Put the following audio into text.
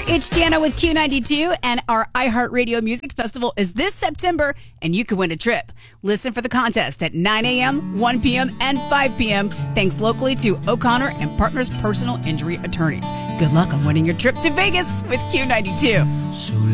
It's Jana with Q92, and our iHeartRadio Music Festival is this September, and you can win a trip. Listen for the contest at 9 a.m., 1 p.m., and 5 p.m. Thanks locally to O'Connor and Partners Personal Injury Attorneys. Good luck on winning your trip to Vegas with Q92.